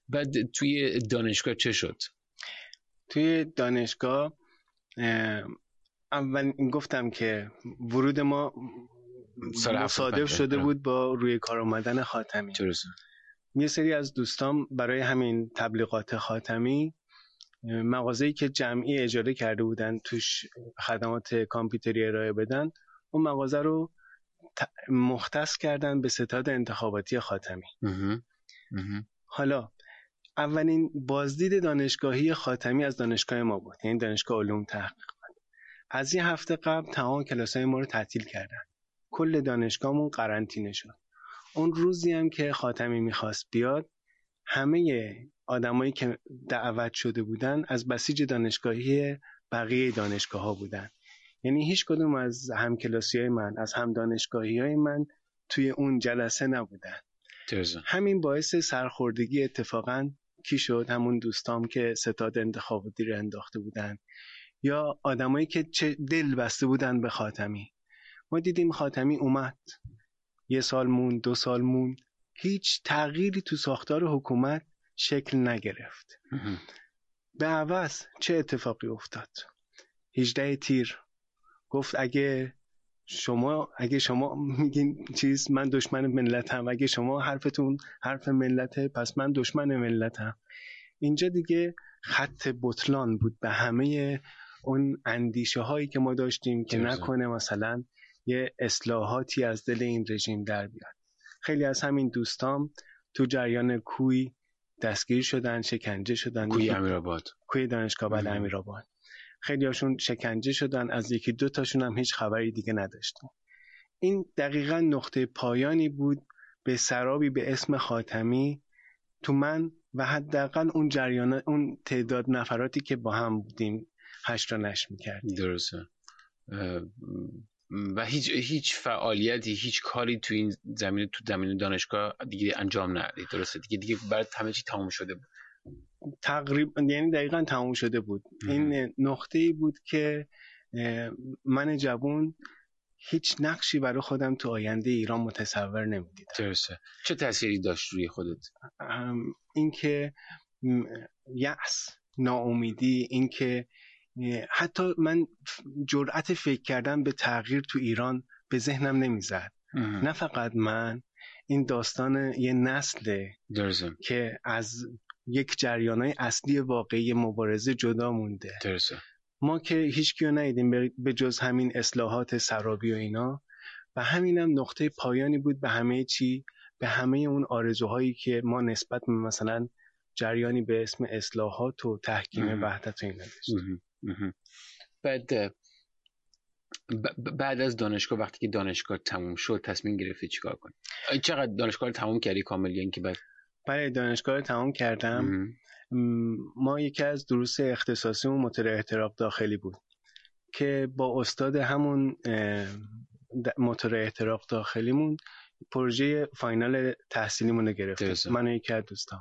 بعد توی دانشگاه چه شد؟ توی دانشگاه اول گفتم که ورود ما مصادف شده بود با روی کار آمدن خاتمی. درسته. یه سری از دوستام برای همین تبلیغات خاتمی مغازه‌ای که جمعی اجاره کرده بودن توش خدمات کامپیوتری ارائه بدن، اون مغازه رو مختص کردن به ستاد انتخاباتی خاتمی. حالا اولین بازدید دانشگاهی خاتمی از دانشگاه ما بود، یعنی دانشگاه علوم تحقیق. از یه هفته قبل تمام کلاسای ما رو تعطیل کردن، کل دانشگاهمون قرنطینه شد. اون روزی هم که خاتمی میخواست بیاد، همه آدمایی که دعوت شده بودن از بسیج دانشگاهی بقیه دانشگاه ها بودن، یعنی هیچ کدوم از همکلاسیای من، از هم دانشگاهی های من توی اون جلسه نبودن. همین باعث سرخوردگی اتفاقاً کی شد؟ همون دوستام که ستاد انتخاباتی رو انداخته بودن یا آدمایی که چه دل بسته بودن به خاتمی. ما دیدیم خاتمی اومد، 1 سال موند، 2 سال موند، هیچ تغییری تو ساختار حکومت شکل نگرفت. به عوض چه اتفاقی افتاد؟ 18 تیر گفت اگه شما میگین من دشمن ملتم، اگه شما حرفتون حرف ملته، پس من دشمن ملتم. اینجا دیگه خط بطلان بود به همه اون اندیشه هایی که ما داشتیم که نکنه مثلا یه اصلاحاتی از دل این رژیم در بیاد. خیلی از همین دوستام تو جریان کوی دستگیر شدن، شکنجه شدن. کوی امیرآباد، کوی دانشگاه بعد امیرآباد، خیلی هاشون شکنجه شدن، از 1-2 تاشون هم هیچ خبری دیگه نداشتیم. این دقیقاً نقطه پایانی بود به سرابی به اسم خاتمی تو من و حداقل اون جریان، اون تعداد نفراتی که با هم بودیم 8 تا نشر می‌کردیم. درسته. و هیچ فعالیتی، هیچ کاری تو این زمینه، تو زمینه دانشگاه دیگه انجام ندید. درسته دیگه بعد همه چی تموم شده بود تقریبا، یعنی دقیقاً تموم شده بود. این نقطه‌ای بود که من جوان هیچ نقشی برای خودم تو آینده ایران متصور نمی‌دیدم. درسته. چه تأثیری داشت روی خودت؟ این که یأس، ناامیدی، این که حتی من جرأت فکر کردن به تغییر تو ایران به ذهنم نمیزد. نه فقط من، این داستان یه نسله که از یک جریانای اصلی واقعی مبارزه جدا مونده. درسته. ما که هیچ کیو ندیدیم به جز همین اصلاحات سرابی و اینا، و همینم نقطه پایانی بود به همه چی، به همه اون آرزوهایی که ما نسبت به مثلا جریانی به اسم اصلاحات و تحکیم وحدت و اینا داشتیم. بعد از دانشگاه، وقتی که دانشگاه تموم شد، تصمیم گرفتی چیکار کنی؟ چقدر دانشگاه رو تموم کردی کامل، یا اینکه بعد؟ برای دانشگاه رو تموم کردم. ما یکی از دروس اختصاصیمون موتور احتراق داخلی بود که با استاد همون موتور احتراق داخلیمون پروژه فاینال تحصیلیمون رو گرفتیم. من و یکی از دوستان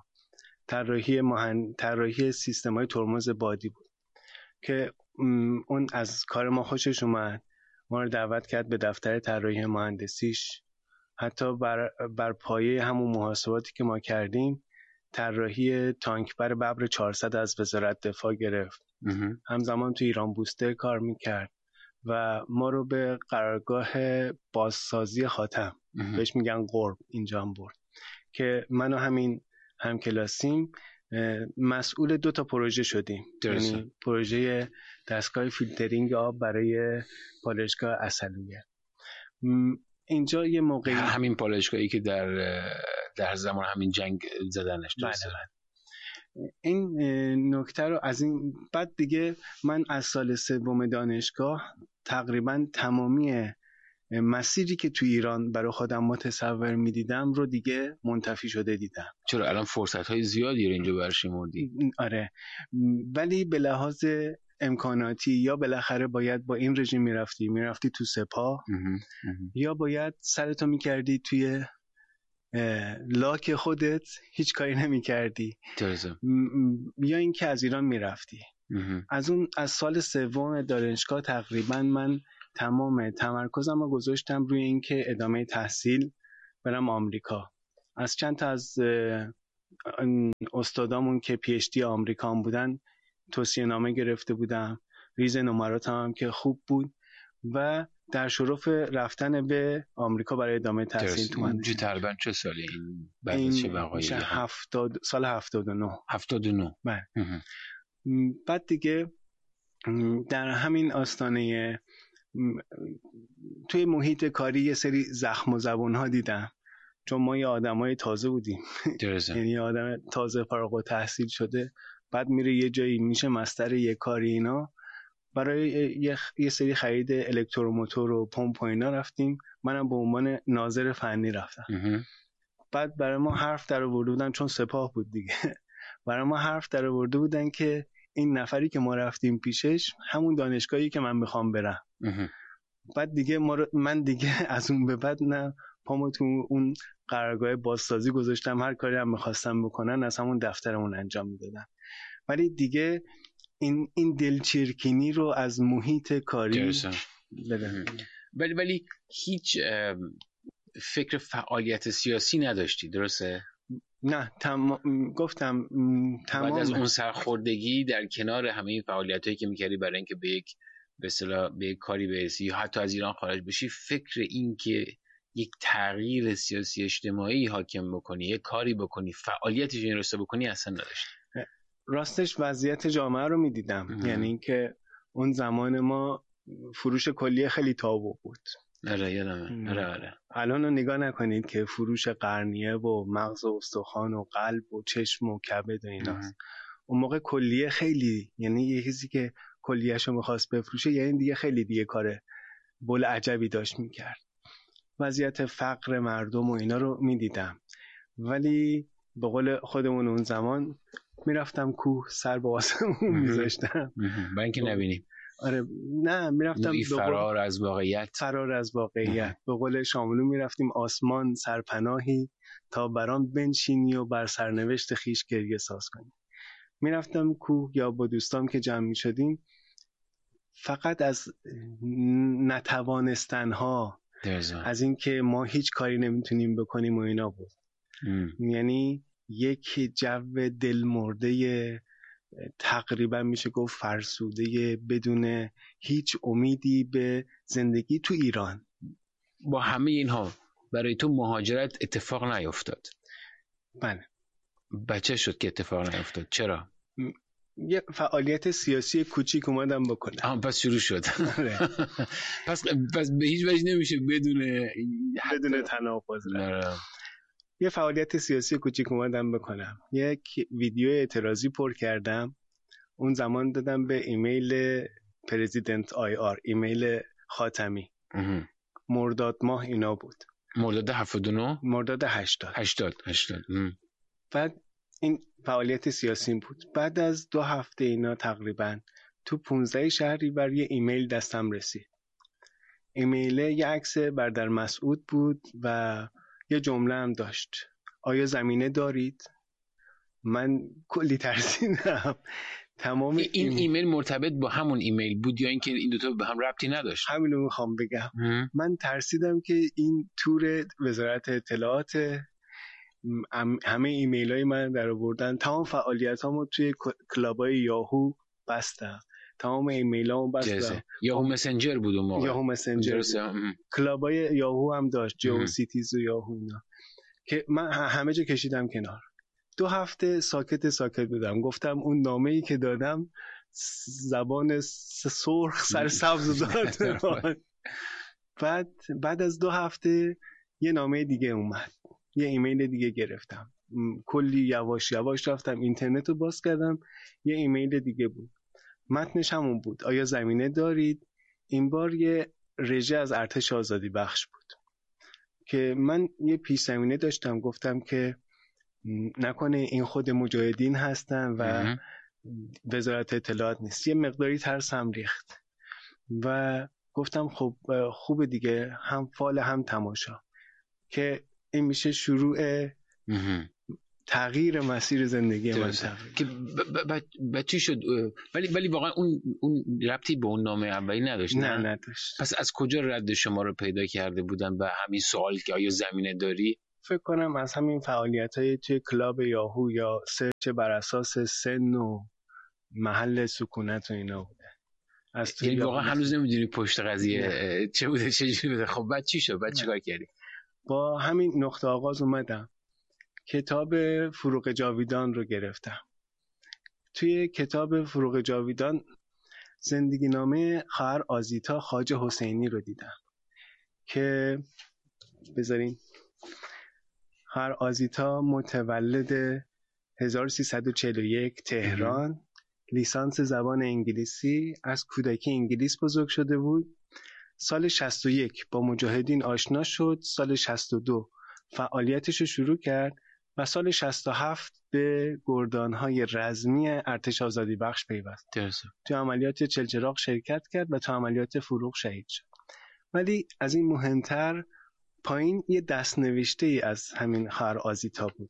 طراحی سیستم‌های ترمز بادی بود که اون از کار ما خوشش اومد، ما رو دعوت کرد به دفتر طراحی مهندسیش. حتی بر پایه همون محاسباتی که ما کردیم طراحی تانکبر ببر 400 از وزارت دفاع گرفت. همزمان تو ایران بوستر کار میکرد و ما رو به قرارگاه بازسازی خاتم، بهش میگن قرب، اینجا هم برد که من و همین همکلاسیم مسئول 2 تا پروژه شدیم. یعنی پروژه دستگاه فیلترینگ آب برای پالایشگاه عسلویه. اینجا یه موقعی همین پالایشگاهی که در زمان همین جنگ زدنش. بله. این نکته رو از این بعد دیگه من از سال 3 دانشگاه تقریبا تمامی مسیری که تو ایران برای خودم متصور می‌دیدم رو دیگه منتفی شده دیدم. چرا الان فرصت‌های زیادی رو اینجا برشمردی؟ آره، ولی به لحاظ امکاناتی یا بالاخره باید با این رژیم میرفتی تو سپاه یا باید سرتو میکردی توی لاک خودت، هیچ کاری نمیکردی، یا اینکه از ایران میرفتی. از سال 3 دانشگاه تقریبا من تمام تمرکزم رو گذاشتم روی اینکه ادامه تحصیل برم آمریکا. از چند تا از استادامون که پی اچ دی آمریکا هم بودن توصیه نامه گرفته بودم، ریز نمراتم هم که خوب بود و در شرف رفتن به آمریکا برای ادامه تحصیل تو مهندسی. تقریبا چه سالی این بعد از چه وقایعی؟ سال 79. 79. بله. بعد دیگه در همین آستانه توی محیط کاری یه سری زخم و زبون‌ها دیدم، چون ما یه آدمای تازه بودیم. یعنی یه آدم تازه فارغ التحصیل شده بعد میره یه جایی میشه مستر یه کاری اینا. برای یه سری خرید الکتروموتور و پمپ و اینا رفتیم، منم به عنوان ناظر فنی رفتم. بعد برای ما حرف در آورده بودن، چون سپاه بود دیگه، برای ما حرف در آورده بودن که این نفری که ما رفتیم پیشش همون دانشگاهی که من میخوام برم. بعد دیگه من دیگه از اون به بعد نه پامو تو اون قرارگاه بازسازی گذاشتم، هر کاری هم میخواستم بکنن از همون دفترمون انجام میدادم. ولی دیگه این دلچرکینی رو از محیط کاری بدم. ولی هیچ فکر فعالیت سیاسی نداشتی، درسته؟ نه گفتم تمام. بعد از اون سرخوردگی در کنار همه این فعالیتایی که میکردی برای اینکه به یک کاری برسی یا حتی از ایران خارج بشی، فکر این که یک تغییر سیاسی اجتماعی حاکم بکنی، یک کاری بکنی، فعالیت جنرالسه بکنی اصلا نداشتی؟ راستش وضعیت جامعه رو میدیدم. یعنی اینکه اون زمان ما فروش کلیه خیلی تابو بود. آره یادمه. آره. الان رو نگاه نکنید که فروش قرنیه و مغز و استخوان و قلب و چشم و کبد و ایناست. اون موقع کلیه خیلی، یعنی یه کسی که کلیه‌شو می‌خواست بفروشه یعنی دیگه خیلی دیگه کاره بول عجبی داشت می‌کرد. وضعیت فقر مردم و اینا رو میدیدم، ولی به قول خودمون اون زمان میرفتم کوه سر به آسمون میذاشتم برای اینکه نبینیم. آره نه میرفتم فرار از واقعیت. به قول شاملو میرفتیم آسمان سرپناهی تا برام بنشینی و بر سرنوشت خیش گریه ساز کنی. میرفتم کوه یا با دوستام که جمع میشدیم فقط از نتوانستنها، از این که ما هیچ کاری نمیتونیم بکنیم و اینا بود. یعنی یک جو دلمرده تقریبا میشه گفت فرسوده بدون هیچ امیدی به زندگی تو ایران. با همه اینها برای تو مهاجرت اتفاق نیفتاد؟ بله. بچه شد که اتفاق نیفتاد. چرا؟ یه فعالیت سیاسی کوچیک اومدم بکنم. پس شروع شد. پس به هیچ وجه نمیشه بدون تناقض. یه فعالیت سیاسی کوچیک اومدم بکنم. یک ویدیو اعتراضی پر کردم. اون زمان دادم به ایمیل پرزیدنت IR، ایمیل خاتمی. مرداد ماه اینا بود. مرداد 79؟ مرداد 80. بعد این فعالیت سیاسی بود. بعد از 2 هفته اینا تقریبا تو 15 شهریور یه ایمیل دستم رسید. ایمیل یه عکس برادر مسعود بود و یه جمله هم داشت: آیا زمینه دارید؟ من کلی ترسیدم. تمام این ایمیل مرتبط با همون ایمیل بود یا اینکه این دوتا به هم ربطی نداشت؟ همینو میخوام بگم. من ترسیدم که این تور وزارت اطلاعات، همه ایمیل های من در آوردن، تمام فعالیت هامو توی کلابای یاهو بستم، تمام ایمیل هامو بستم. یاهو مسنجر بود اون موقع. یاهو مسنجر کلابای یاهو هم داشت، جو سیتیز و یاهو اینا، که من همه جا کشیدم کنار. 2 هفته ساکت بودم. گفتم اون نامه‌ای که دادم زبان سرخ سر سبز داد. بعد از 2 هفته یه نامه دیگه اومد، یه ایمیل دیگه گرفتم. کلی یواش رفتم اینترنت رو باز کردم، یه ایمیل دیگه بود. متنش همون بود: آیا زمینه دارید؟ این بار یه رژه از ارتش آزادی بخش بود که من یه پیش زمینه داشتم. گفتم که نکنه این خود مجاهدین هستن و وزارت اطلاعات نیست. یه مقداری ترسم ریخت و گفتم خب خوبه دیگه، هم فال هم تماشا، که این میشه شروع تغییر مسیر زندگی من. که چی شد؟ ولی واقعا اون ربطی به اون نامه اولی نداشت. نه نداشت. پس از کجا رد شما رو پیدا کرده بودن به همین سوال که آیا زمینه داری؟ فکر کنم از همین فعالیت‌های توی کلاب یاهو یا سرچ بر اساس سن و محل سکونت و اینا بوده. از توی یعنی واقعا هنوز نمیدونی پشت قضیه نه. چه بوده چجوری بوده. خب بعد چی شد؟ بعد چیکار کردی؟ با همین نقطه آغاز اومدم کتاب فروغ جاویدان رو گرفتم. توی کتاب فروغ جاویدان زندگی نامه خواهر آزیتا خواجه حسینی رو دیدم که بذارین خواهر آزیتا متولد 1341 تهران، لیسانس زبان انگلیسی، از کودکی انگلیس بزرگ شده بود. سال 61 با مجاهدین آشنا شد، سال 62 فعالیتش رو شروع کرد و سال 67 به گردانهای رزمی ارتش آزادی بخش پیوست. تو عملیات چلچراغ شرکت کرد و تو عملیات فروغ شهید شد. ولی از این مهمتر پایین یه دستنوشته ای از همین خواهر آزیتا بود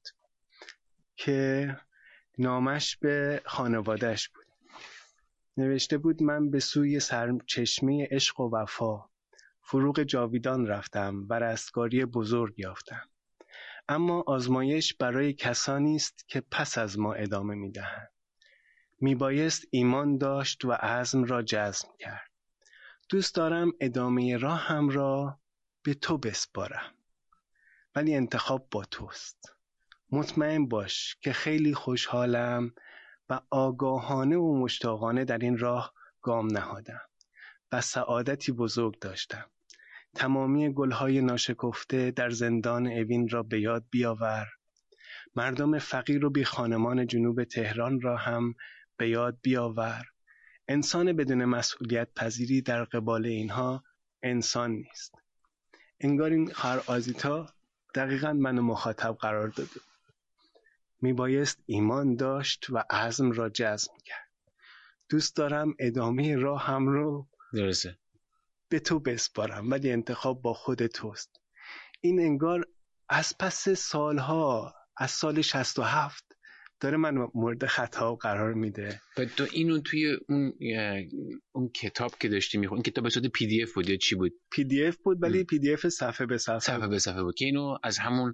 که نامش به خانوادهش بود. نوشته بود من به سوی سرچشمه عشق و وفا فروغ جاویدان رفتم و رستگاری بزرگ یافتم. اما آزمایش برای کسانی است که پس از ما ادامه می‌دهند. میبایست ایمان داشت و عزم را جزم کرد. دوست دارم ادامه راهم را به تو بسپارم. ولی انتخاب با توست. مطمئن باش که خیلی خوشحالم و آگاهانه و مشتاقانه در این راه گام نهادم و سعادتی بزرگ داشتم. تمامی گلهای ناشکفته در زندان اوین را به یاد بیاور. مردم فقیر و بی خانمان جنوب تهران را هم به یاد بیاور. انسان بدون مسئولیت پذیری در قبال اینها انسان نیست. انگار این خواهر آزیتا دقیقاً منو مخاطب قرار داده. میبایست ایمان داشت و عزم را جزم کرد. دوست دارم ادامه راهم رو درسته به تو بسپارم ولی انتخاب با خود توست. این انگار از پس سالها، از سال 67 داره من مورد خطاب قرار میده. و تو اینو توی اون کتاب که داشتی میخوند، این کتاب به صورت پی دی اف بود یا چی بود؟ پی دی اف بود ولی پی دی اف صفحه به صفحه بود که اینو از همون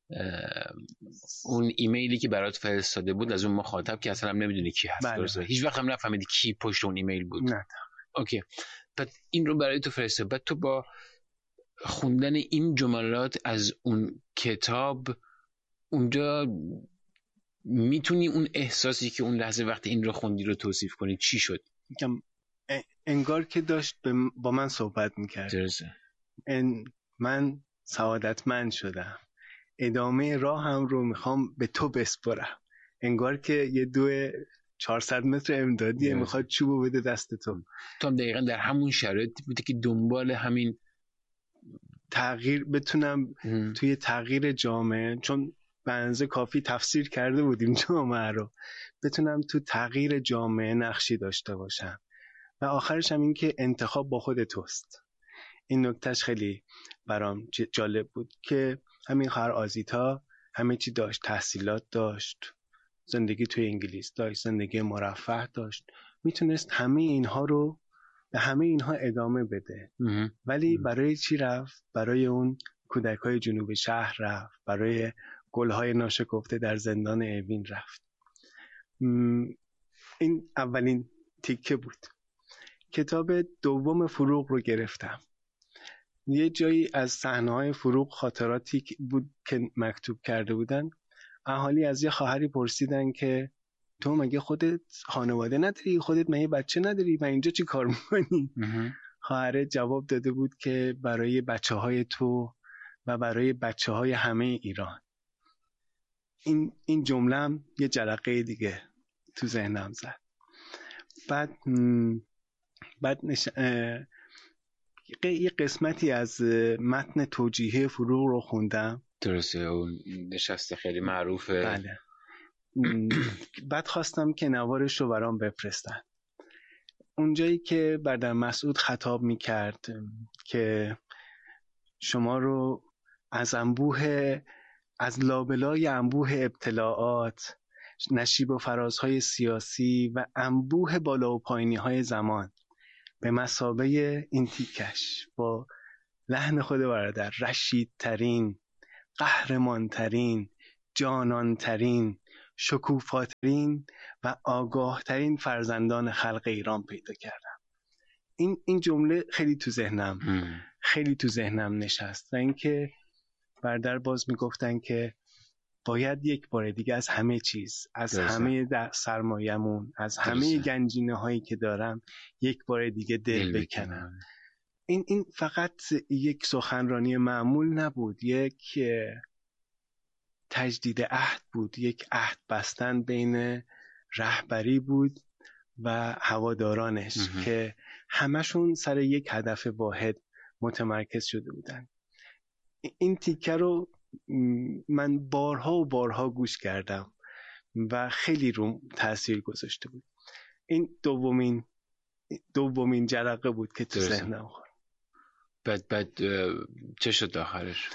اون ایمیلی که برات فرستاده بود از اون مخاطب که اصلا هم نمیدونی کی هست. بله. درسته؟ هیچ وقت هم نفهمیدی کی پشت اون ایمیل بود؟ نه. اوکی. بعد این رو برای تو فرستاد. بعد تو با خوندن این جملات از اون کتاب اونجا میتونی اون احساسی که اون لحظه وقتی این رو خوندی رو توصیف کنی چی شد؟ انگار که داشت با من صحبت میکرد. درسته. من سعادتمند شدم. ادامه راهم رو میخوام به تو بسپارم. انگار که یه 400 متر امدادیه میخواد چوبو بده دست تو. تو هم دقیقا در همون شرایط بودی که دنبال همین تغییر بتونم توی تغییر جامعه، چون به اندازه کافی تفسیر کرده بودیم جامعه رو، بتونم تو تغییر جامعه نقشی داشته باشم. و آخرش هم این که انتخاب با خود توست. این نکتهش خیلی برام جالب بود که همین خواهر آزیتا همه چی داشت، تحصیلات داشت، زندگی توی انگلیس داشت، زندگی مرفه داشت، میتونست همه اینها رو به همه اینها ادامه بده. ولی برای چی رفت؟ برای اون کودکای جنوب شهر رفت، برای گلهای ناشکفته در زندان اوین رفت. این اولین تیکه بود. کتاب دوم فروغ رو گرفتم. یه جایی از صحنه‌های فروغ خاطراتی بود که مکتوب کرده بودن. اهالی از یه خواهری پرسیدن که تو مگه خودت خانواده نداری؟ خودت مگه بچه نداری؟ و اینجا چی کار میکنی؟ خواهره جواب داده بود که برای بچه‌های تو و برای بچه‌های همه ایران. این جمله هم یه جرقه دیگه تو ذهنم زد. بعد یه قسمتی از متن توجیهی فروغ رو خوندم. درسته، اون نشست خیلی معروفه. بله. بعد خواستم که نوارش رو برام بفرستن. اونجایی که بردر مسعود خطاب میکرد که شما رو از لابلای انبوه ابتلاعات، نشیب و فرازهای سیاسی و انبوه بالا و پایینی‌های زمان به مثابه این تیکش با لحن خود برادر رشیدترین قهرمانترین، جانانترین، شکوفاترین و آگاهترین فرزندان خلق ایران پیدا کردم. این جمله خیلی تو ذهنم نشست و اینکه برادر باز میگفتن که باید یک بار دیگه از همه چیز، از همه سرمایه‌مون، از همه گنجینه هایی که دارم یک بار دیگه دل بکنم. این فقط یک سخنرانی معمول نبود، یک تجدید عهد بود، یک عهد بستن بین رهبری بود و هوادارانش که همشون سر یک هدف واحد متمرکز شده بودن. این تیکه رو من بارها و بارها گوش کردم و خیلی روم تأثیر گذاشته بود. این دومین جرقه بود که تو ذهنم خورد. بعد چه شد آخرش؟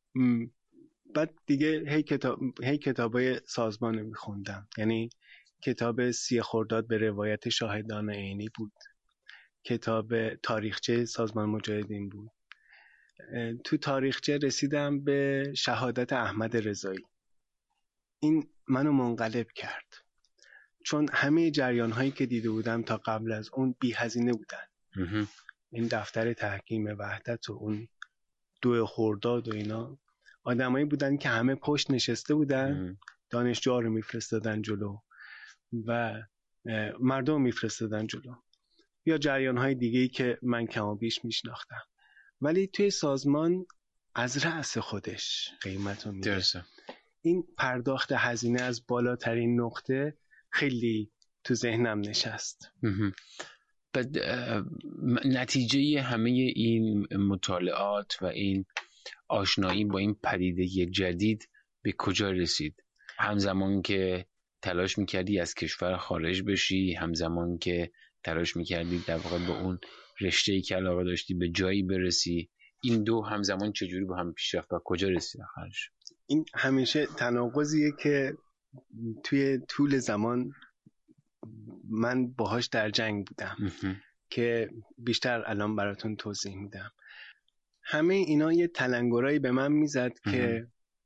بعد دیگه هی کتابای سازمان رو میخوندم. یعنی کتاب 30 خرداد به روایت شاهدان عینی بود، کتاب تاریخچه سازمان مجاهدین بود. تو تاریخچه رسیدم به شهادت احمد رضایی. این منو منقلب کرد، چون همه جریان هایی که دیده بودم تا قبل از اون بی هزینه بودن. این دفتر تحکیم وحدت و اون 2 خرداد و اینا آدمایی بودن که همه پشت نشسته بودن، دانشجوها رو میفرستادن جلو و مردم میفرستادن جلو، یا جریان های دیگه‌ای که من کم و بیش میشناختم. ولی توی سازمان از رأس خودش قیمتو میده. این پرداخت هزینه از بالاترین نقطه خیلی تو ذهنم نشست. بعد نتیجه همه این مطالعات و این آشنایی با این پدیده جدید به کجا رسید؟ همزمان که تلاش میکردی از کشور خارج بشی، همزمان که تلاش میکردی در واقع به اون رشته‌ای که علاقه داشتی به جایی برسی، این دو همزمان چجوری با هم پیش رفت و کجا رسید آخرش؟ این همیشه تناقضیه که توی طول زمان من باهاش در جنگ بودم که بیشتر الان براتون توضیح میدم. همه اینا یه تلنگرایی به من میزد که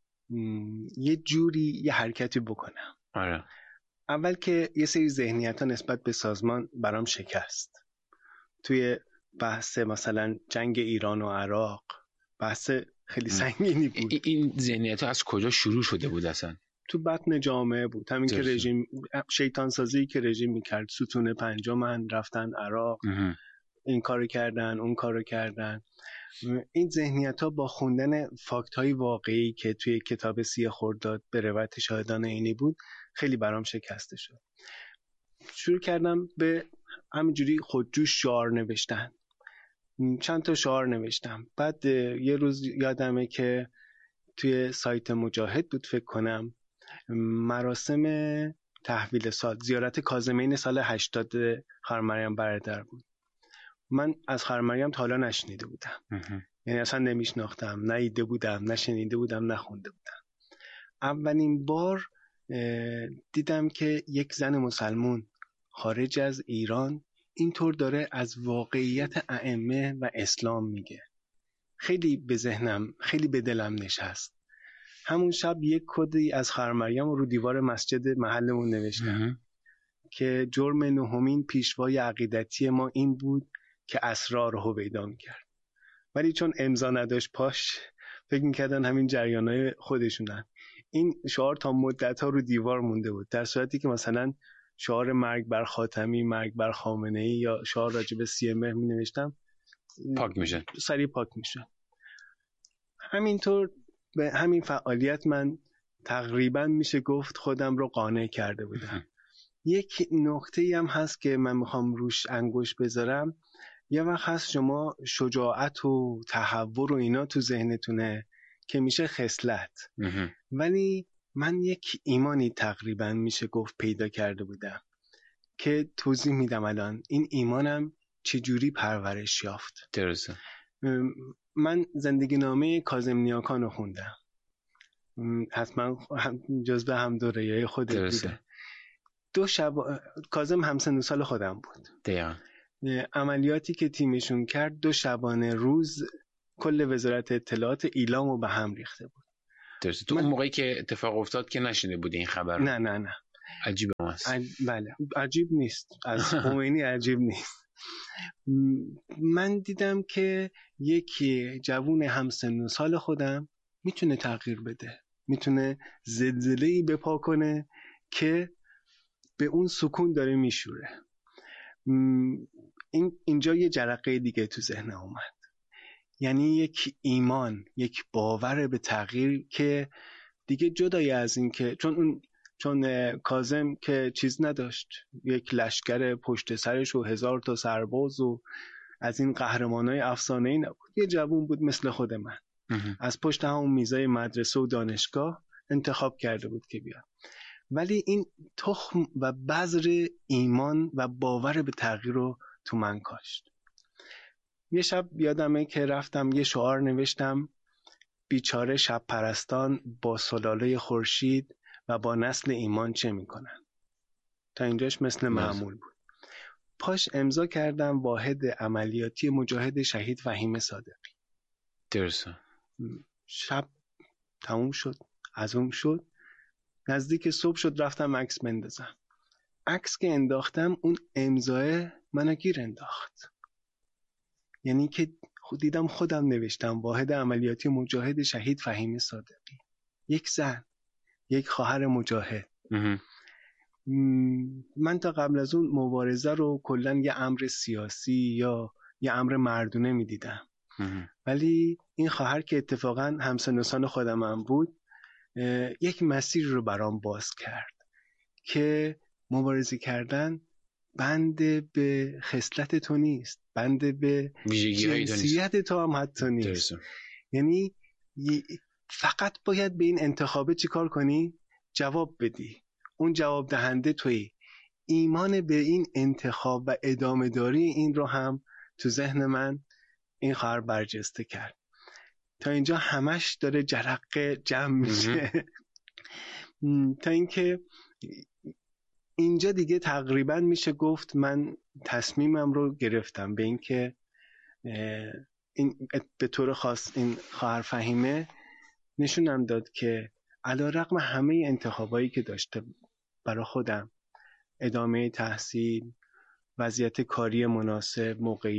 یه جوری یه حرکتی بکنم. اول که یه سری ذهنیت‌ها نسبت به سازمان برام شکست. توی بحث مثلا جنگ ایران و عراق بحث خیلی سنگینی بود. این ذهنیت‌ها از کجا شروع شده بود اصلا؟ تو بطن جامعه بود. همین که رژیم شیطان سازی که رژیم میکرد، ستون پنجم رفتن عراق، این کارو کردن اون کارو کردن. این ذهنیت‌ها با خوندن فاکت‌های واقعی که توی کتاب 30 خرداد به روایت شاهدان عینی بود خیلی برام شکسته شد. شروع کردم به همینجوری خودجوش شعار نوشتن. چند تا شعار نوشتم. بعد یه روز یادمه که توی سایت مجاهد بود فکر کنم، مراسم تحویل سال، زیارت کاظمین سال 80 خواهر مریم برادر بود. من از خواهر مریم تا حالا نشنیده بودم. یعنی اصلا نمیشناختم، ندیده بودم، نشنیده بودم، نخونده بودم. اولین بار دیدم که یک زن مسلمون خارج از ایران اینطور داره از واقعیت ائمه و اسلام میگه. خیلی به ذهنم، خیلی به دلم نشست. همون شب یک کدی از خواهر مریم رو دیوار مسجد محلمون نوشتم که جرم 9مین پیشوای عقیدتی ما این بود که اسرار رو پیدا میکرد. ولی چون امضا نداشت پاش، فکر میکردن همین جریانای خودشونن. این شعار تا مدت‌ها رو دیوار مونده بود، در صورتی که مثلا شعار مرگ بر خاتمی، مرگ بر خامنه‌ای یا شعار راجع به 30 مهر می نوشتم پاک میشه، سریع پاک میشه. همینطور به همین فعالیت من تقریبا میشه گفت خودم رو قانع کرده بودم. یک نکته‌ای هم هست که من میخوام روش انگوش بذارم. یه وقت هست شما شجاعت و تحور و اینا تو ذهنتونه که میشه خصلت، ولی من یک ایمانی تقریبا میشه گفت پیدا کرده بودم که توضیح میدم الان این ایمانم چجوری پرورش یافت. درسته. من زندگی نامه کاظم نیاکان رو خوندم، حتما جزو هم دوره‌ای خودت بوده. 2 شب کاظم همسن و سال خودم بود. دقیقاً. عملیاتی که تیمشون کرد 2 شبانه روز کل وزارت اطلاعات ایلامو به هم ریخته بود. درسته. تو اون موقعی که اتفاق افتاد که نشینده بودی این خبر؟ نه. عجیبه هست. بله عجیب نیست، از خمینی عجیب نیست. من دیدم که یکی جوون همسن و سال خودم میتونه تغییر بده، میتونه زلزله‌ای بپا کنه که به اون سکون داره میشوره. اینجا یه جرقه دیگه تو ذهنم اومد، یعنی یک ایمان، یک باور به تغییر که دیگه جدای از این که چون کاظم که چیز نداشت، یک لشکر پشت سرش و 1000 تا سرباز و از این قهرمانای افسانه‌ای نبود، یه جوون بود مثل خود من. از پشت همون میزای مدرسه و دانشگاه انتخاب کرده بود که بیاد، ولی این تخم و بذر ایمان و باور به تغییر رو تو من کاشت. یه شب یادمه که رفتم یه شعار نوشتم: بیچاره شب پرستان با سلاله خورشید و با نسل ایمان چه میکنن. تا اینجاش مثل معمول بود. پاش امضا کردم واحد عملیاتی مجاهد شهید فهیم صادقی. درسته. شب تموم شد، عزوم شد، نزدیک صبح شد رفتم عکس بندازم. عکس که انداختم اون امضای منو گیر انداخت، یعنی که دیدم خودم نوشتم واحد عملیاتی مجاهد شهید فهیم صادقی، یک زن، یک خواهر مجاهد. من تا قبل از اون مبارزه رو کلاً یه امر سیاسی یا یه امر مردونه می دیدم، ولی این خواهر که اتفاقاً همسن و سال خودم هم بود یک مسیر رو برام باز کرد که مبارزه کردن بند به خصلت تو نیست، بند به جنسیت تو هم حتی نیست. یعنی فقط باید به این انتخابه چی کار کنی؟ جواب بدی. اون جواب دهنده تویی. ایمان به این انتخاب و ادامه داری این رو هم تو ذهن من این خواهر برجسته کرد. تا اینجا همش داره جرقه جمع میشه تا اینکه اینجا دیگه تقریبا میشه گفت من تصمیمم رو گرفتم به اینکه این به طور خاص این خواهر فهیمه نشونم داد که علیرغم همه انتخابایی که داشته برای خودم، ادامه تحصیل، وضعیت کاری مناسب،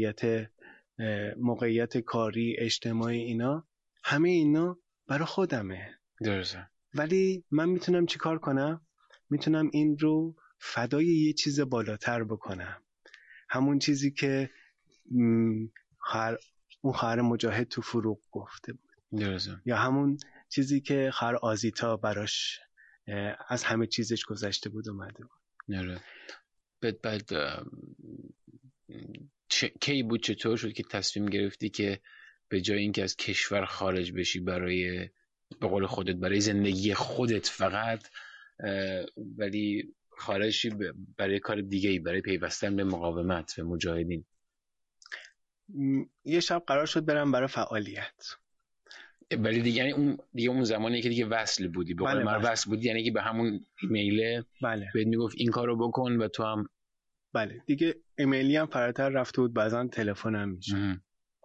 موقعیت کاری اجتماعی، اینا همه اینا برای خودمه. درسته. ولی من میتونم چی کار کنم؟ میتونم این رو فدای یه چیز بالاتر بکنم، همون چیزی که اون خواهر مجاهد تو فروغ گفته بود. درسته. یا همون چیزی که خواهر آزیتا براش از همه چیزش گذشته بود اومده بود. نره. بعد کی بود، چطور شد که تصمیم گرفتی که به جای اینکه از کشور خارج بشی برای به قول خودت برای زندگی خودت فقط، ولی خارجی برای کار دیگه‌ای، برای پیوستن به مقاومت و مجاهدین؟ یه شب قرار شد برم برای فعالیت، ولی دیگه یعنی اون زمانی که دیگه وصل بودی به قول من، وصل بودی یعنی که به همون ایمیل بهت میگفت این کارو بکن و تو هم دیگه ایمیلی هم فراتر رفته بود، بعضا تلفنم میشه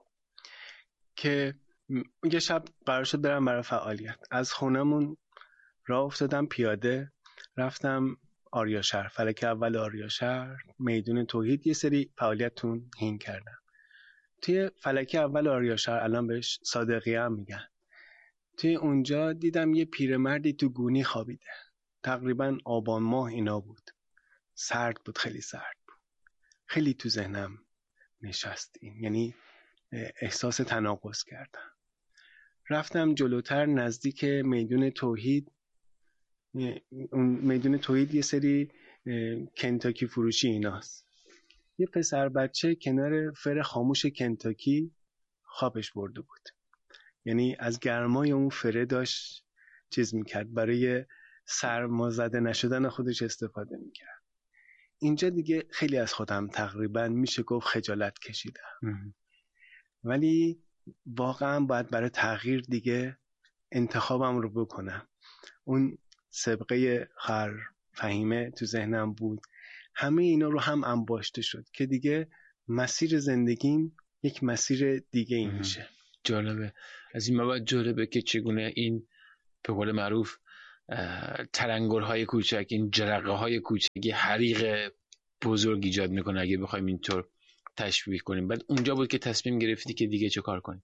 که یه شب قرار شد برم برای فعالیت. از خونمون راه افتادم پیاده، رفتم آریاشهر، فلک اول آریاشهر، میدون توحید، یه سری فعالیتون هین کردم. توی فلک اول آریاشهر، الان بهش صادقیه هم میگن، توی اونجا دیدم یه پیرمردی تو گونی خوابیده. تقریبا آبان ماه اینا بود، سرد بود، خیلی سرد بود. خیلی تو ذهنم نشست این، یعنی احساس تناقض کردم. رفتم جلوتر نزدیک میدون توحید. اون میدون توحید یه سری کنتاکی فروشی ایناست. یه پسر بچه کنار فر خاموش کنتاکی خوابش برده بود، یعنی از گرمای اون فره داشت چیز میکرد، برای سرما زده نشدن خودش استفاده میکرد. اینجا دیگه خیلی از خودم تقریبا میشه گفت خجالت کشیدم، ولی واقعا باید برای تغییر دیگه انتخابم رو بکنم. اون سابقه خواهر فهیمه تو ذهنم بود، همه اینا رو هم انباشته شد که دیگه مسیر زندگیم یک مسیر دیگه ای میشه. جالبه. از این مواد جالبه که چگونه این به قول معروف تلنگرهای کوچک، این جرقه های کوچک حریق بزرگ ایجاد میکنه اگه بخوایم اینطور تشبیه کنیم. بعد اونجا بود که تصمیم گرفتی که دیگه چه کار کنی؟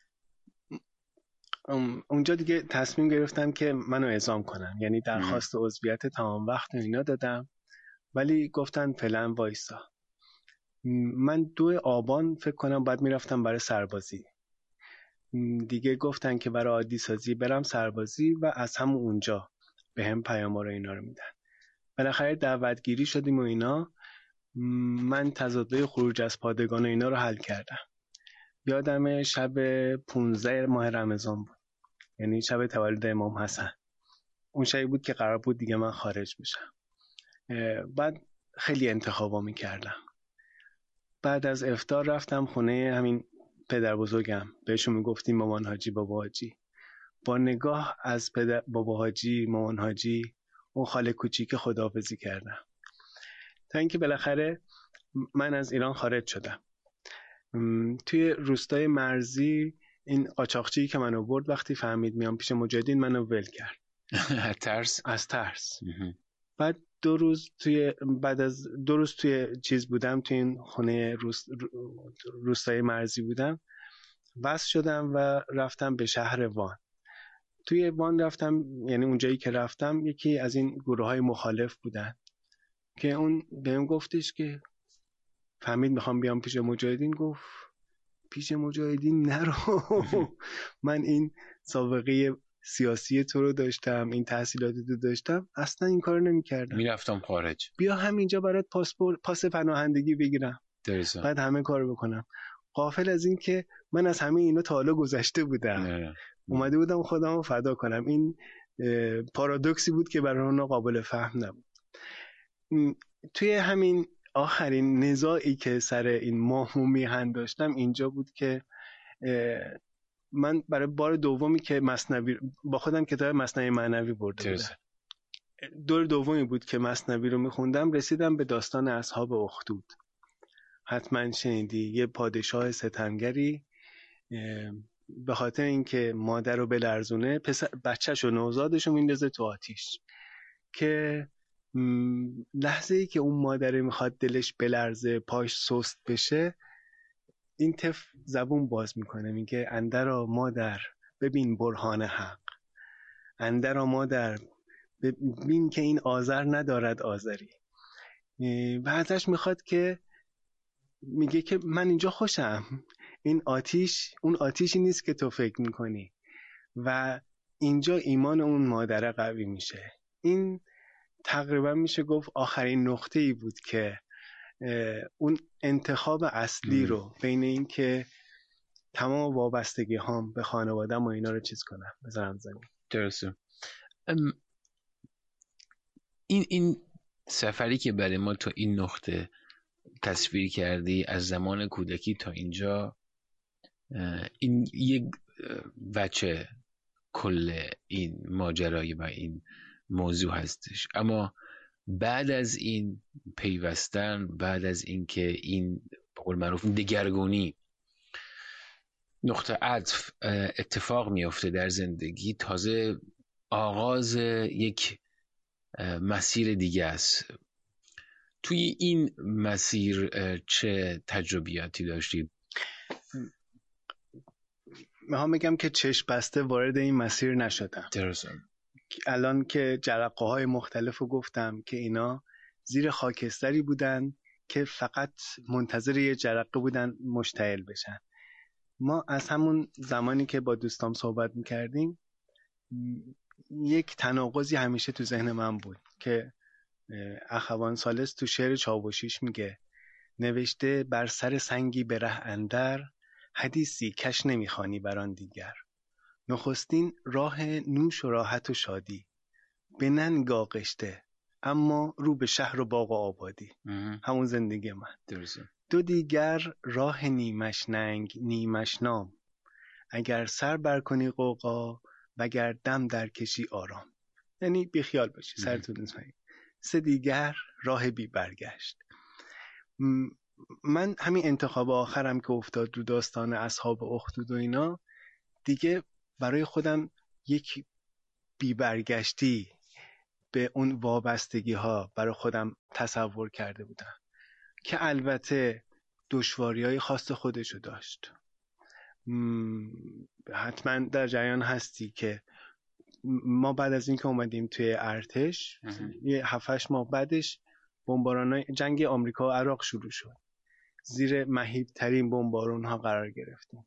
اونجا دیگه تصمیم گرفتم که منو اعزام کنم، یعنی درخواست عضویت تمام وقت و اینا دادم، ولی گفتن فعلا وایسا. من 2 آبان فکر کنم بعد میرفتم برای سربازی. دیگه گفتن که برای عادی سازی برم سربازی و از همون اونجا به هم پیام‌ها رو اینا رو میدن. بالاخره دعوتگیری شدیم و اینا. من تضادهای خروج از پادگان و اینا رو حل کردم. یادم شب 15 ماه رمضان بود، یعنی شب تولد امام حسن. اون شبی بود که قرار بود دیگه من خارج بشم. بعد خیلی انتخابا میکردم. بعد از افطار رفتم خونه همین پدر بزرگم، بهشون میگفتیم مامان حاجی بابا حاجی. با نگاه از پدر بابا حاجی مامان حاجی اون خاله کوچیک خداحافظی کردم، تا اینکه بالاخره من از ایران خارج شدم. توی روستای مرزی این قاچاقچی که منو برد وقتی فهمید میام پیش مجاهدین منو ول کرد. از ترس. بعد 2 روز توی چیز بودم، توی این خونه روستای مرزی بودم، وصل شدم و رفتم به شهر وان. توی وان رفتم، یعنی اونجایی که رفتم یکی از این گروه‌های مخالف بودن که اون بهم گفتش که فهمید میخوام بیام پیش مجاهدین، گفت پیش مجاهدین نرو. من این سابقه سیاسی تو رو داشتم، این تحصیلات تو داشتم، اصلا این کارو نمی‌کردم، میرفتم خارج. بیا همینجا برات پاس پناهندگی بگیرم، درسته. بعد همه کارو بکنم. غافل از این که من از همه اینا تا حالا گذشته بودم. اومده بودم خودمو فدا کنم. این پارادوکسی بود که برای اونا قابل فهم نبود. توی همین آخرین نزاعی که سر این ماه و میهن داشتم اینجا بود که من برای بار دومی که مثنوی با خودم کتاب مثنوی معنوی برده بودم. دور دومی بود که مثنوی رو میخوندم، رسیدم به داستان اصحاب اخدود. حتما شنیدی، یه پادشاه ستمگری به خاطر اینکه مادر رو بلرزونه بچه‌ش و نوزادش رو میندازه تو آتیش، که لحظه ای که اون مادره میخواد دلش بلرزه پاش سست بشه، این طفل زبون باز میکنه، میگه اندرا مادر ببین برهان حق، اندرا مادر ببین که این آذر ندارد آذری. و ازش میخواد که میگه که من اینجا خوشم، این آتیش اون آتیشی نیست که تو فکر میکنی. و اینجا ایمان اون مادره قوی میشه. این تقریبا میشه گفت آخرین نقطه‌ای بود که اون انتخاب اصلی رو بین این که تمام وابستگی هام به خانواده‌ام و اینا رو چیز کنم، بذارم زمین. درسته. این سفری که برای ما تا این نقطه تصویر کردی از زمان کودکی تا اینجا، این یک وجه کل این ماجرای و این موضوع هستش. اما بعد از این پیوستن، بعد از این که این به قول معروف دگرگونی نقطه عطف اتفاق میفته در زندگی، تازه آغاز یک مسیر دیگه است. توی این مسیر چه تجربیاتی داشتید؟ میخوام بگم که چشم بسته وارد این مسیر نشدم. درسته. الان که جرقه های مختلف رو گفتم که اینا زیر خاکستری بودن که فقط منتظر یه جرقه بودن مشتعل بشن. ما از همون زمانی که با دوستام صحبت میکردیم یک تناقضی همیشه تو ذهن من بود که اخوان ثالث تو شعر چاوشیش میگه نوشته بر سر سنگی به ره اندر، حدیثی کش نمیخوانی بران دیگر. نخستین راه نوش و راحت و شادی، به ننگ آغشته اما رو به شهر و باغ و آبادی. همون زندگی من. درسته. دو دیگر راه نیمش ننگ نیمش نام، اگر سر بر کنی غوغا وگر دم در کشی آرام. یعنی بی خیال باشی، سرتون نزنی. سه دیگر راه بی برگشت. من همین انتخاب آخرم که افتاد رو داستان اصحاب اخدود و اینا، دیگه برای خودم یک بی برگشتی به اون وابستگی ها برای خودم تصور کرده بودم که البته دشواری های خاص خودشو داشت. حتما در جریان هستی که ما بعد از اینکه اومدیم توی ارتش یه 7-8 ماه بعدش بمباران جنگ آمریکا و عراق شروع شد. زیر مهیب‌ترین بمبارون ها قرار گرفتیم.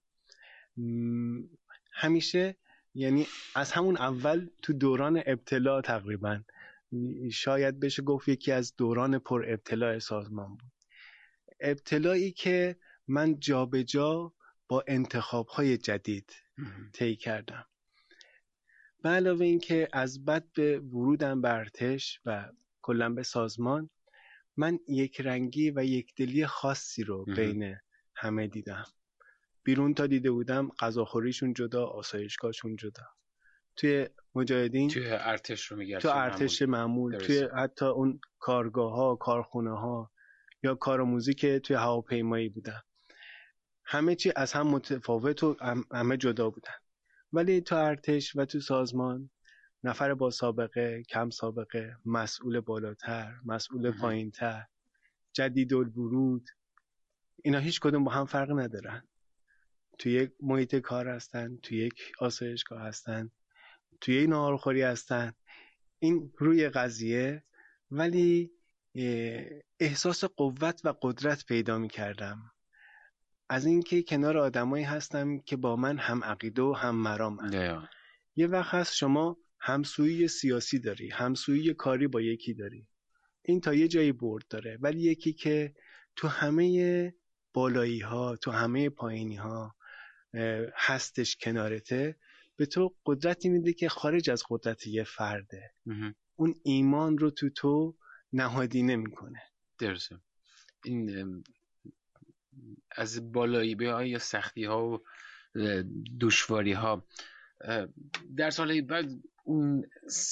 همیشه یعنی از همون اول تو دوران ابتلا تقریبا شاید بشه گفت یکی از دوران پر ابتلا سازمان بود. ابتلایی که من جا به جا با انتخاب‌های جدید طی کردم. به علاوه این که از بد به ورودم به ارتش و کلاً به سازمان، من یک رنگی و یک دلی خاصی رو بین همه دیدم. بیرون تا دیده بودم غذاخوریشون جدا، آسایشگاهشون جدا. توی مجاهدین، توی ارتش رو میگردن، تو ارتش معمول، توی حتی اون کارگاه‌ها، کارخونه‌ها یا کارآموزی که توی هواپیمایی بودن، همه چی از هم متفاوت و همه جدا بودن. ولی تو ارتش و تو سازمان نفر با سابقه، کم سابقه، مسئول بالاتر، مسئول پایینتر، جدیدالورود، اینا هیچ کدوم با هم فرق ندارن. تو یک محیط کار هستن، تو یک آسایشگاه هستن، تو یک ناهارخوری هستن. این روی قضیه، ولی احساس قوت و قدرت پیدا می کردم از اینکه کنار آدمایی هستم که با من هم عقیده و هم مرامن. یه وقت هست شما همسویی سیاسی داری، همسویی کاری با یکی داری، این تا یه جایی برد داره، ولی یکی که تو همه بالایی ها، تو همه پایینی ها هستش کنارته، به تو قدرتی میده که خارج از قدرت یه فرده. اون ایمان رو تو نهادینه میکنه. درسته. این از بالایی به ها یا سختی ها و دشواری ها در سالهای بعد، اون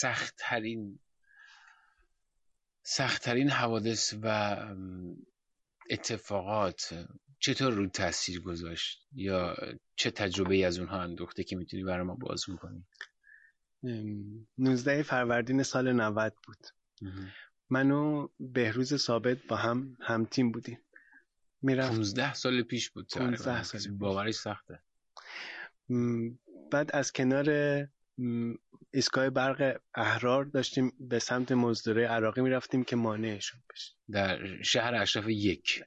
سختترین حوادث و اتفاقات چطور رو تاثیر گذاشت یا چه تجربه از اونها اندوخته که میتونی برای ما بازگو کنی؟ 19 فروردین سال 90 بود. من و بهروز ثابت با هم تیم بودیم. 15 سال پیش بود. 15 سال پیش. باورش سخته. بعد از کنار ایستگاه برق احرار داشتیم به سمت مزدوره عراقی میرفتیم که مانعشون بشه. در شهر اشرف یک.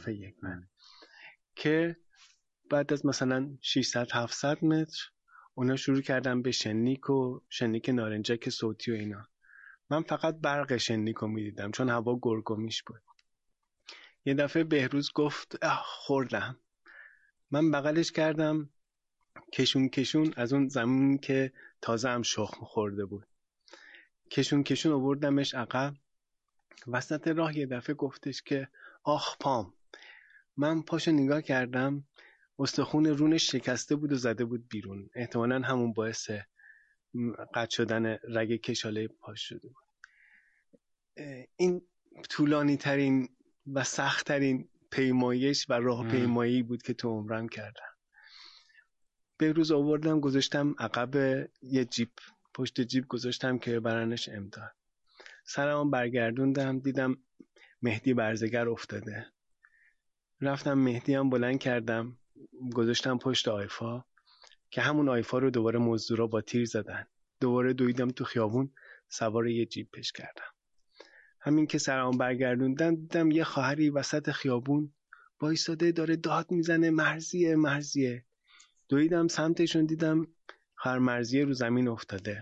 که بعد از مثلا 600-700 متر اونا شروع کردن به شنیک نارنجک صوتی و اینا. من فقط برق شنیک رو میدیدم چون هوا گرگومیش بود. یه دفعه بهروز گفت خوردم. من بغلش کردم، کشون از اون زمین که تازه هم شخم خورده بود، کشون آوردمش عقب. وسط راه یه دفعه گفتش که آخ پام. من پاشو نگاه کردم، استخون رونش شکسته بود و زده بود بیرون. احتمالاً همون باعث قطع شدن رگ کشاله پاش شده بود. این طولانی ترین و سخت ترین پیمایش و راه پیمایی بود که تو عمرم کردم. به روز آوردم گذاشتم عقب یه جیپ، پشت جیپ گذاشتم که برنش امداد. سرم برگردوندم، دیدم مهدی برزگر افتاده. رفتم مهدی هم بلند کردم، گذاشتم پشت آیفا که همون آیفا رو دوباره مزدورا با تیر زدن. دوباره دویدم تو خیابون، سوار یه جیپش کردم. همین که سرم برگردوندم دیدم یه خواهری وسط خیابون وایساده داره داد میزنه مرضیه. دویدم سمتشون، دیدم خواهر مرضیه رو زمین افتاده.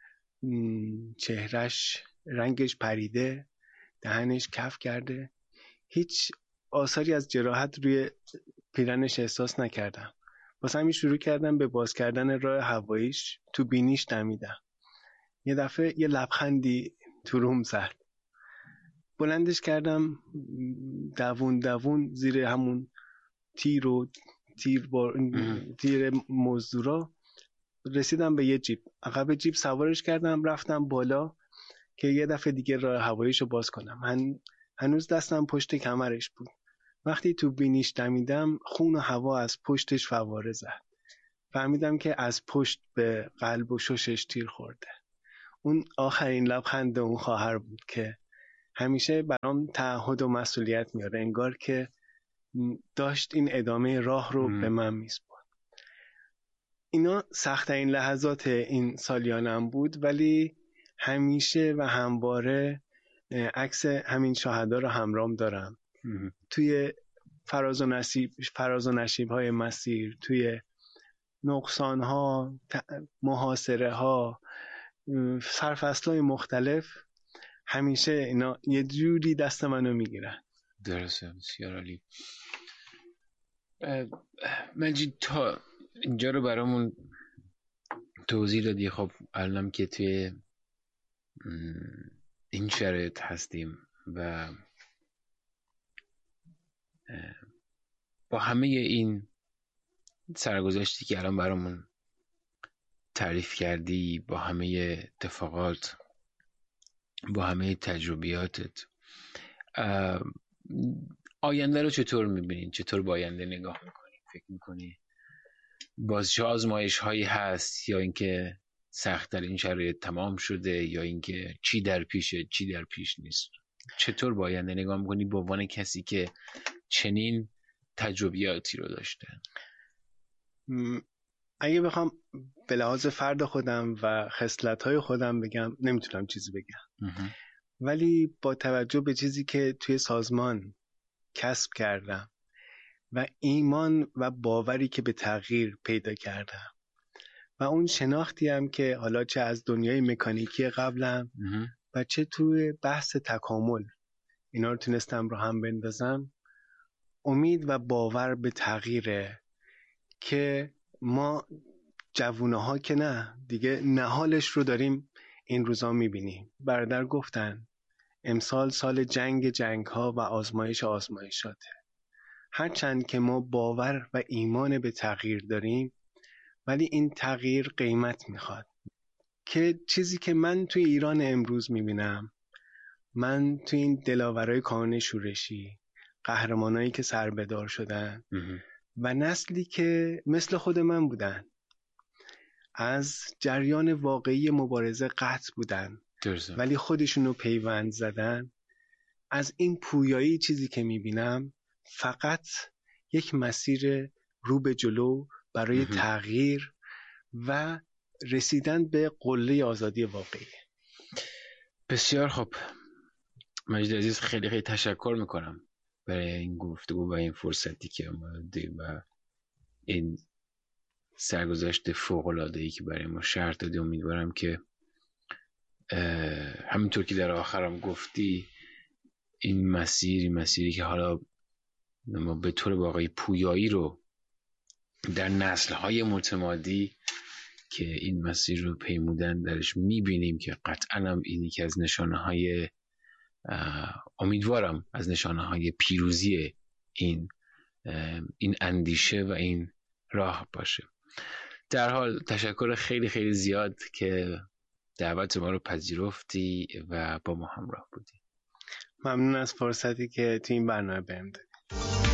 چهرش رنگش پریده، دهنش کف کرده. هیچ آثاری از جراحت روی پیرنش احساس نکردم. واسه همین شروع کردم به باز کردن راه هواییش، تو بینیش دمیدم. یه دفعه یه لبخندی تو روم زد. بلندش کردم، دوون زیر همون تیر مزدورا رسیدم به یه جیپ. عقب جیپ سوارش کردم، رفتم بالا که یه دفعه دیگه راه هواییشو باز کنم. هنوز دستم پشت کمرش بود. وقتی تو بینیش دمیدم، خون و هوا از پشتش فواره زد. فهمیدم که از پشت به قلب و ششش تیر خورده. اون آخرین لبخند اون خواهر بود که همیشه برام تعهد و مسئولیت میاره، انگار که داشت این ادامه راه رو به من میسپرد. اینا سخت‌ترین لحظات این سالیانم بود، ولی همیشه و همواره عکس همین شهدا رو همراهم دارم. توی فراز و نشیب های مسیر، توی نقصان ها، محاصره ها، سرفصل های مختلف، همیشه اینا یه جوری دست منو میگیرن. درسته، بسیار عالی. مجید تا اینجا رو برامون توضیح دادی. خب الانم که توی این شرایط هستیم و با همه این سرگذشتی که الان برامون تعریف کردی، با همه اتفاقات، با همه تجربیاتت، آینده رو چطور میبینین؟ چطور با آینده نگاه میکنین؟ فکر میکنی باز چه آزمایش هایی هست، یا اینکه سخت در این شرایط تمام شده، یا اینکه چی در پیشه چی در پیش نیست؟ چطور با آینده نگاه میکنی به عنوان کسی که چنین تجربیاتی رو داشته؟ اگه بخوام به لحاظ فرد خودم و خصلت‌های خودم بگم، نمیتونم چیزی بگم. ولی با توجه به چیزی که توی سازمان کسب کردم و ایمان و باوری که به تغییر پیدا کردم و اون شناختی هم که حالا چه از دنیای مکانیکی قبلم و چه توی بحث تکامل اینا رو تونستم رو هم بندازم، امید و باور به تغییره که ما جوونه ها که نه دیگه نهالش رو داریم این روزا میبینیم. برادر گفتن امسال سال جنگ ها و آزمایشاته. هرچند که ما باور و ایمان به تغییر داریم، ولی این تغییر قیمت میخواد. که چیزی که من توی ایران امروز میبینم، من توی این دلاورای کانون شورشی، قهرمانایی که سربدار شدن و نسلی که مثل خود من بودن، از جریان واقعی مبارزه قطع بودن ولی خودشونو پیوند زدن، از این پویایی چیزی که میبینم فقط یک مسیر رو به جلو برای تغییر و رسیدن به قله آزادی واقعی. بسیار خوب مجید عزیز، خیلی خیلی تشکر میکنم برای این گفتگو و این فرصتی که ما دادیم و این سرگذشت فوق‌العاده‌ای که برای ما شرح دادی. امیدوارم که همینطور که در آخرم گفتی این مسیری که حالا ما به طور واقعی پویایی رو در نسل‌های متمادی که این مسیر رو پیمودن درش میبینیم که قطعاً هم این یکی از نشانه‌های، امیدوارم از نشانه‌های پیروزی این اندیشه و این راه باشه. در حال تشکر خیلی خیلی زیاد که دعوت ما رو پذیرفتی و با ما همراه بودی. ممنون از فرصتی که تو این برنامه بهم دادی.